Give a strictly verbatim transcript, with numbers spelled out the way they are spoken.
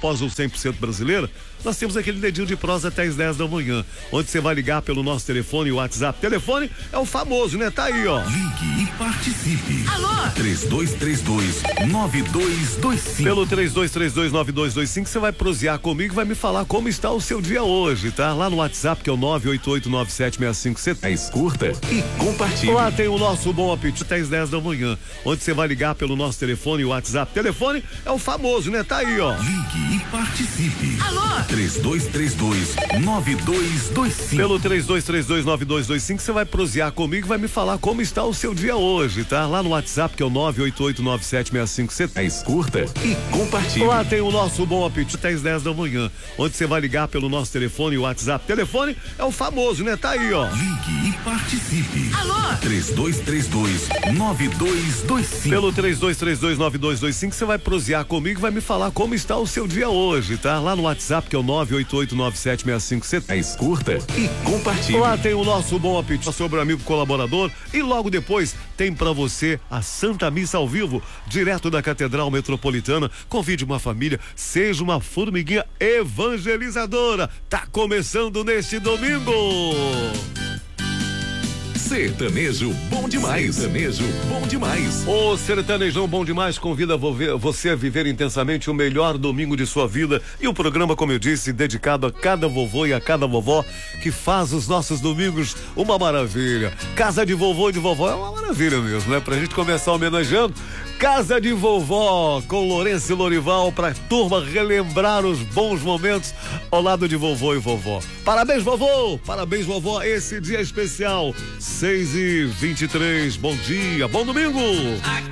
após o cem por cento brasileiro, nós temos aquele dedinho de prosa até as dez da manhã, onde você vai ligar pelo nosso telefone e WhatsApp. Telefone é o famoso, né? Tá aí, ó. Ligue e participe. Alô? três dois três dois, nove dois dois cinco. Pelo três dois três dois, nove dois dois cinco, você vai prosear comigo e vai me falar como está o seu dia hoje, tá? Lá no WhatsApp, que é o nove oito oito nove sete seis cinco sete. Curta e compartilhe. Lá tem o nosso Bom Apetite até as dez da manhã, onde você vai ligar pelo nosso telefone e WhatsApp. Telefone é o famoso, né? Tá aí, ó. Ligue e participe. Alô? três dois três dois, nove dois dois cinco. Pelo três dois três dois, nove dois dois cinco, você vai prosear comigo e vai me falar como está o seu dia hoje, tá? Lá no WhatsApp, que é o nove oito oito nove sete seis cinco sete. Curta e compartilhe. Lá tem o nosso Bom Apetite até as dez da manhã, onde você vai ligar pelo nosso telefone e WhatsApp. Telefone é o famoso, né? Tá aí, ó. Ligue e participe. Alô? três dois três dois, nove dois dois cinco. Pelo três dois três dois, nove dois dois cinco, você vai prosear comigo e vai me falar como está o seu dia hoje, tá? Lá no WhatsApp, que é o nove oito oito nove sete seis cinco sete. Curta e compartilhe. Lá tem o nosso Bom Apetite sobre o amigo colaborador e logo depois tem pra você a Santa Missa ao vivo, direto da Catedral Metropolitana. Convide uma família, seja uma formiguinha evangelizadora. Tá começando neste domingo. Sertanejo bom demais. Sertanejo bom demais. O Sertanejão Bom Demais convida você a viver intensamente o melhor domingo de sua vida. E o programa, como eu disse, dedicado a cada vovô e a cada vovó que faz os nossos domingos uma maravilha. Casa de vovô e de vovó é uma maravilha mesmo, né? Pra gente começar homenageando Casa de Vovó com Lourenço e Lorival, pra turma relembrar os bons momentos ao lado de vovô e vovó. Parabéns, vovô! Parabéns, vovó! Esse dia especial, seis e vinte e três. Bom dia, bom domingo!